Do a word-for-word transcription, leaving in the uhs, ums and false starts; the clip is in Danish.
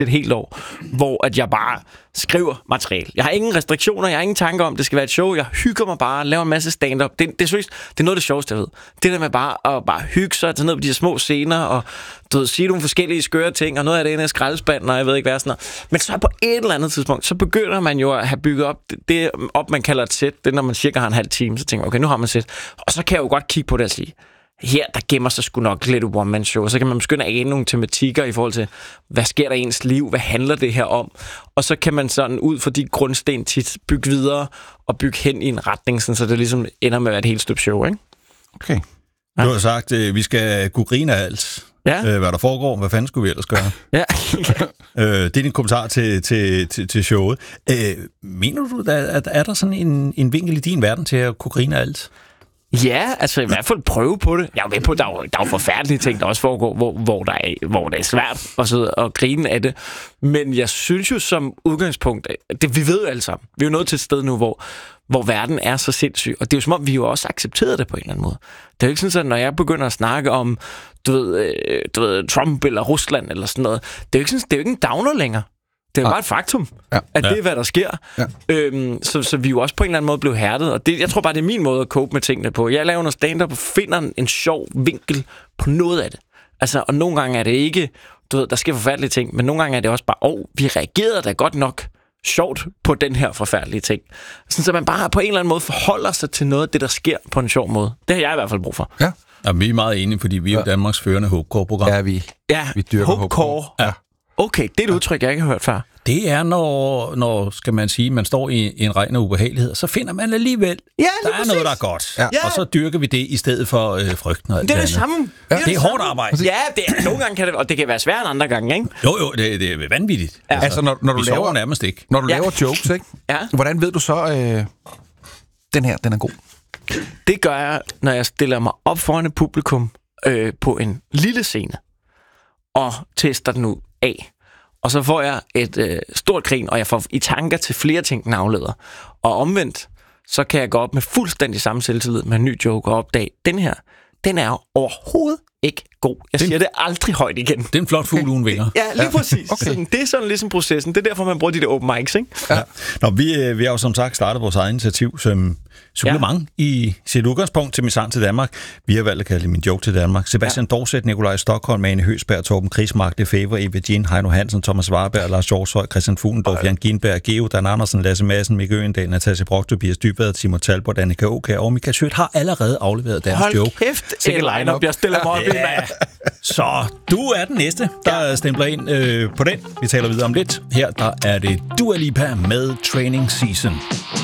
et helt år, hvor at jeg bare skriver materiale. Jeg har ingen restriktioner, jeg har ingen tanker om, det skal være et show. Jeg hygger mig bare, laver en masse stand-up. Det, det er seriøst, det er noget af det sjoveste, jeg ved. Det der med bare at bare hygge sig, tage ned på de her små scener, og du ved, sige nogle forskellige skøre ting, og noget af det inde i skraldespanden, og jeg ved ikke hvad sådan noget. Men så på et eller andet tidspunkt, så begynder man jo at have bygget op det, det op, man kalder et sæt. Det er, når man cirka har en halv time, så tænker man, okay, nu har man et sæt. Og så kan jeg jo godt kigge på det og sige, her, der gemmer sig sgu nok lidt one-man-show. Så kan man begynde at ane nogle tematikker i forhold til, hvad sker der i ens liv? Hvad handler det her om? Og så kan man sådan ud fra de grundsten tit bygge videre og bygge hen i en retning, sådan, så det ligesom ender med at være et helt stykke show, ikke? Okay. Du har sagt, at vi skal kunne grine af alt. Ja. Øh, hvad der foregår. Hvad fanden skulle vi ellers gøre? Ja. øh, det er din kommentar til, til, til, til showet. Øh, mener du, at er der sådan en, en vinkel i din verden til at kunne grine af alt? Ja, altså i hvert fald prøve på det. Jeg er jo med på, at der er jo, der er jo forfærdelige ting, der også foregår, hvor, hvor, der er, hvor det er svært at sidde og grine af det. Men jeg synes jo som udgangspunkt, det, vi ved jo alle sammen, vi er jo nået til et sted nu, hvor, hvor verden er så sindssyg. Og det er jo som om, vi jo også accepterer det på en eller anden måde. Det er jo ikke sådan, at når jeg begynder at snakke om du ved, du ved, Trump eller Rusland eller sådan noget, det er jo ikke, sådan, det er jo ikke en downer længere. Det er jo bare et faktum, ja. At det er, hvad der sker. Ja. Øhm, så, så vi jo også på en eller anden måde blev hærdet. Og det, jeg tror bare, det er min måde at cope med tingene på. Jeg laver noget stand-up og finder en, en sjov vinkel på noget af det. Altså, og nogle gange er det ikke, du ved, der sker forfærdelige ting, men nogle gange er det også bare, åh, oh, vi reagerede da godt nok sjovt på den her forfærdelige ting. Sådan, så man bare på en eller anden måde forholder sig til noget af det, der sker på en sjov måde. Det har jeg i hvert fald brug for. Ja, ja vi er meget enige, fordi vi er jo Danmarks førende hopecore-program. Ja, vi, ja, vi dyrker hopecore. Ja. Okay, det er et udtryk, jeg ikke har hørt før. Det er, når, når skal man sige, man står i, i en regn af ubehagelighed, så finder man alligevel, ja, der er præcis. noget, der er godt. Ja. Ja. Og så dyrker vi det i stedet for øh, frygten og alt det er det andet. samme. Ja. Det er, det er hårdt arbejde. Ja, det er, nogle gange kan det, og det kan være sværere end andre gange, ikke? Jo, jo, det, det er vanvittigt. Ja. Altså, altså, når, når du vi laver sover nærmest ikke. Når du ja. laver jokes, ikke? Ja. Hvordan ved du så, øh, den her, den er god? Det gør jeg, når jeg stiller mig op foran et publikum øh, på en lille scene og tester den ud af. Og så får jeg et øh, stort grin, og jeg får i tanker til flere ting, den afleder. Og omvendt, så kan jeg gå op med fuldstændig samme selvtillid med en ny joke og opdage, den her, den er jo overhovedet ikke god. Jeg siger det aldrig højt igen. Det er en flot fugl uden vinger. Ja, lige præcis. Okay. Sådan, det er sådan ligesom processen. Det er derfor, man bruger de der open mics, ikke? Ja. Nå, vi, vi har jo som sagt startet vores eget initiativ som supplement ja. i sit udgangspunkt til Min Sang til Danmark. Vi har valgt at kalde det Min Joke til Danmark. Sebastian ja. Dorset, Nikolaj Stockholm, Ane Høsberg, Torben Krigsmark, De Favre, Eva Jean, Heino Hansen, Thomas Warberg, Lars Hjortshøj, Christian Fuglendorf, Jan Ginberg, Geo, Dan Andersen, Lasse Madsen, Mikke Øgendal, Natasja Brock, Tobias Dybvad, Simon Talbot, Annika Aukjær og Mika Schødt har allerede afleveret deres Hold joke. Hold kæft, sikke line-up, jeg stiller mig op i, mand. Så du er den næste, der ja. stempler ind øh, på den. Vi taler videre om lidt. Her der er det Dua Lipa med Training Season.